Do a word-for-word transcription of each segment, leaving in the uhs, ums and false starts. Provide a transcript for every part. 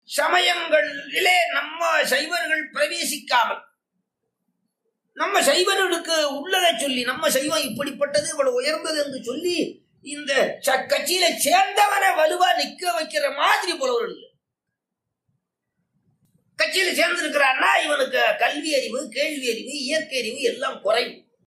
சமயங்களிலே நம்ம சைவர்கள் பிரவேசிக்காமல் நம்ம சைவர்களுக்கு உள்ளதை சொல்லி நம்ம சைவம் இப்படிப்பட்டது இவ்வளவு உயர்ந்தது என்று சொல்லி இந்த கட்சியில சேர்ந்தவனை வலுவா நிக்க வைக்கிற மாதிரி புலவர்கள் இல்லை. கட்சியில சேர்ந்திருக்கிறான்னா இவனுக்கு கல்வி அறிவு, கேள்வி அறிவு, இயற்கை அறிவு எல்லாம் குறைவு.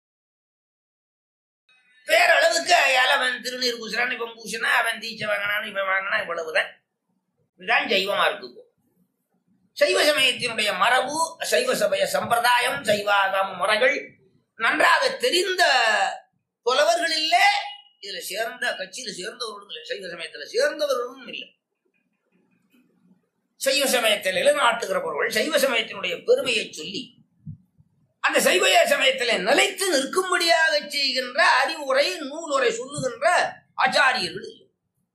பேரளவுக்கு அவன் திருநீர் பூசுறான், இவன் பூசினா, அவன் தீச்சை வாங்கினான், இவன் வாங்கினா, இவ்வளவுதான். இதுதான் சைவமா இருக்கு. சைவ சமயத்தினுடைய மரபு, சைவ சமய சம்பிரதாயம், சைவாகம முறைகள் நன்றாக தெரிந்த புலவர்கள் இல்லை. இதுல சேர்ந்த கட்சியில சேர்ந்தவர்களும் இல்லை, சைவ சமயத்துல சேர்ந்தவர்களும் இல்லை. சைவ சமயத்தில் நிலைநாட்டுகிறவர்கள் சைவ சமயத்தினுடைய பெருமையை சொல்லி அந்த சைவ சமயத்திலே நிலைத்து நிற்கும்படியாக செய்கின்ற அறிவுரை, நூலுரை சொல்லுகின்ற ஆச்சாரியர்கள் இல்லை.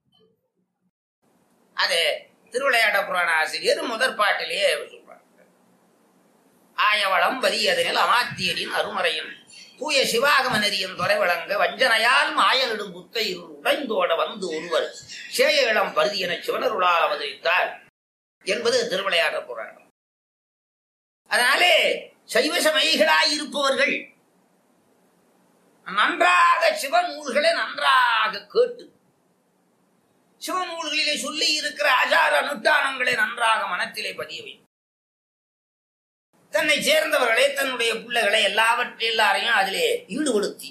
அது திருவிளையாட புராண ஆசிரியர் முதற் பாட்டிலேயே சொல்றார். ஆயவளம் வரியதனில் அமாத்தியரின் அருமறையின் தூய சிவாகம நெறியின் துறை வழங்க வஞ்சனையால் மாயனிடும் புத்தை உடைந்தோட வந்து ஒருவர் சேய இளம் பருதி என சிவனருளால் அவதரித்தார் என்பது திருவிளையாட புராணம். அதனாலே சைவ சமயிகளாயிருப்பவர்கள் நன்றாக சிவநூல்களை நன்றாக கேட்டு சிவநூல்களிலே சொல்லி இருக்கிற ஆச்சார அனுஷ்டானங்களை நன்றாக மனத்திலே பதிய வேண்டும். தன்னை சேர்ந்தவர்களை, தன்னுடைய பிள்ளைகளை எல்லாவற்றை எல்லாரையும் அதிலே ஈடுபடுத்தி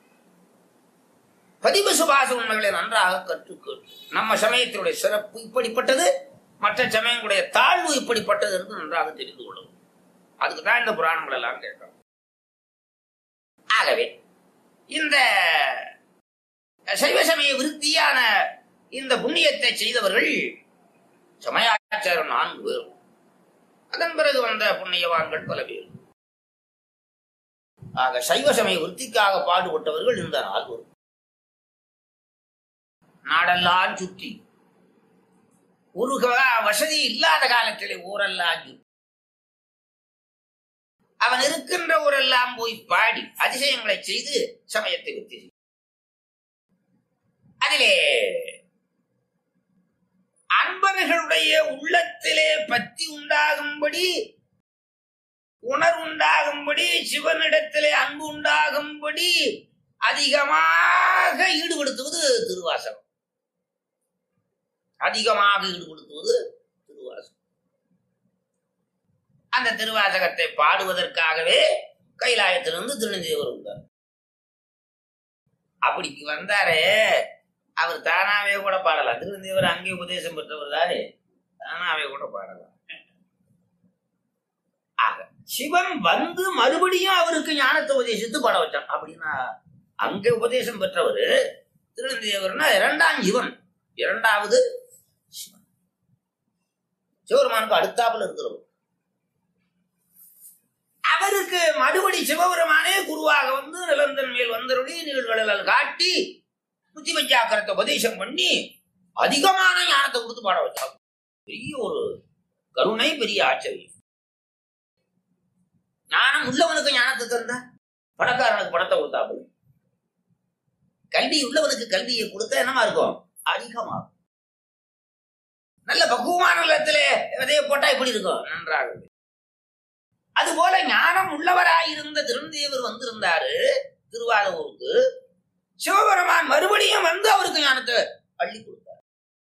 பதிவு சுபாச உண்மைகளை நன்றாக கற்று கேட்டு நம்ம சமயத்தினுடைய சிறப்பு இப்படிப்பட்டது, மற்ற சமயங்களுடைய தாழ்வு இப்படிப்பட்டது என்று நன்றாக தெரிந்து கொள்ளும். அதுக்குதான் இந்த புராணங்கள் எல்லாம் கேட்கணும். ஆகவே இந்த சைவ சமய விருத்தியான இந்த புண்ணியத்தை செய்தவர்கள் சமயாச்சாரம் நான்கு பேர். அதன் பிறகு வந்த புண்ணியவான்கள் பல பேர். ஆக சைவ சமய விருத்திக்காக பாடுபட்டவர்கள் இந்த நால்வர். நாடெல்லாம் சுற்றி ஒரு வசதி இல்லாத காலத்திலே ஊரெல்லாம் சுற்றி அவன் இருக்கின்ற ஊரெல்லாம் போய் பாடி அதிசயங்களை செய்து சமயத்தை விருத்தி. அதிலே அன்பர்களுடைய உள்ளத்திலே பத்தி உண்டாகும்படி, உணர்வுண்டாகும்படி, சிவனிடத்திலே அன்பு உண்டாகும்படி அதிகமாக ஈடுபடுத்துவது திருவாசகம். அதிகமாக ஈடுபடுத்துவது திருவாசகம். அந்த திருவாசகத்தை பாடுவதற்காகவே கைலாயத்திலிருந்து திருநெல்வேலி வந்தார். அப்படிக்கு வந்தாரே, அவர் தானாவே கூட பாடலாம். திருநெல்வேலி அங்கே உபதேசம் பெற்றவர் தானே, தானாவே கூட பாடலாம். ஆக சிவன் வந்து மறுபடியும் அவருக்கு ஞானத்தை உபதேசித்து பாட வச்சான். அப்படின்னா அங்கே உபதேசம் பெற்றவர் திருநெல்வேலினா இரண்டாம் சிவன், இரண்டாவது சிவன். சிவபெருமானுக்கு அடுத்தாப்புல இருக்கிறவர். அவருக்கு மறுபடி சிவபெருமானே குருவாக வந்து நிலந்தன் மேல் வந்தருளி நிகழ்வுகள் காட்டி புத்தி பஞ்சாக்கரத்தை உபதேசம் பண்ணி அதிகமான ஞானத்தை கொடுத்து பாட வச்சாங்க. பெரிய ஒரு கருணை, பெரிய ஆச்சரியம். ஞானம் உள்ளவனுக்கு ஞானத்தை தந்தா பணக்காரனுக்கு பணத்தை கொடுத்தாப்பு. கல்வி உள்ளவனுக்கு கல்வியை கொடுத்தா என்னமா இருக்கும்? அதிகமாகும். நல்ல பக்குவமான நிலத்திலே விதைய போட்டா எப்படி இருக்கும்? நன்றாக. அதுபோல ஞானம் உள்ளவராயிருந்த திருநெல்வேலி வந்திருந்தாரு திருவாரூருக்கு. சிவபெருமான் மறுபடியும் வந்து அவருக்கு ஞானத்தை அள்ளி கொடுத்தார்.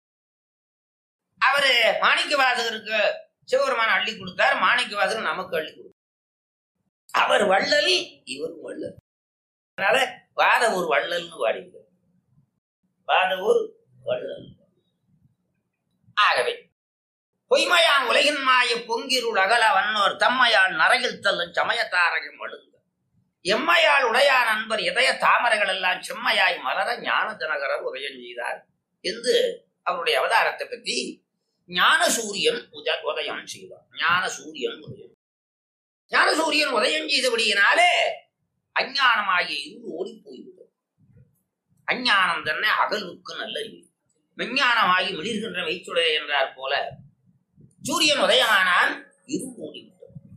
அவரு மாணிக்கவாசகருக்கு சிவபெருமான் அள்ளி கொடுத்தார், மாணிக்கவாசகர் நமக்கு அள்ளி கொடுத்தார். அவர் வள்ளல், இவர் வள்ளல். அதனால வாத ஒரு வள்ளல்னு வாடிக்கிறார். வாத ஒரு வள்ளல். ஆகவே பொய்மையான் உலகின் மாய பொங்கிருள் அகல வன்னோர் தம்மையால் நரையில் தள்ளும் சமயத்தாரகம் அழுங்க எம்மையால் உடையான் அன்பர் இதய தாமரைகள் எல்லாம் செம்மையாய் மலர ஞான ஜனகரர் உதயம் செய்தார் என்று அவருடைய அவதாரத்தை பற்றி ஞான சூரியன் உதயம் செய்தார். ஞான சூரியன் உதயம் ஞான சூரியன் உதயம் செய்தபடியினாலே அஞ்ஞானமாகிய இருந்து ஓடி போய்விடும். அஞ்ஞானம் தன்னை அகல்வுக்கு நல்லறிவு, விஞ்ஞானமாகி மிளிர்கின்ற மெய்ச்சுடைய என்றார் போல சூரியன் உதயமானால் இரு மூடிவிட்டது.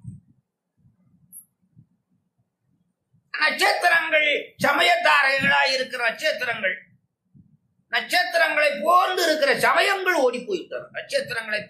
நட்சத்திரங்கள் சமயத்தாரைகளாய் இருக்கிற நட்சத்திரங்கள், நட்சத்திரங்களை போன்று இருக்கிற சமயங்கள் ஓடி போய்விட்டன. நட்சத்திரங்களை